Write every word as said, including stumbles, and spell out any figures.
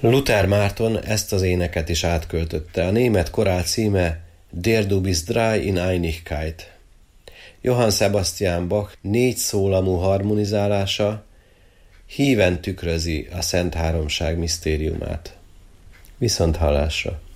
Luther Márton ezt az éneket is átköltötte. A német korál címe Der du bist drei in Einigkeit. Johann Sebastian Bach négy szólamú harmonizálása híven tükrözi a Szent Háromság misztériumát. Viszont hallásra!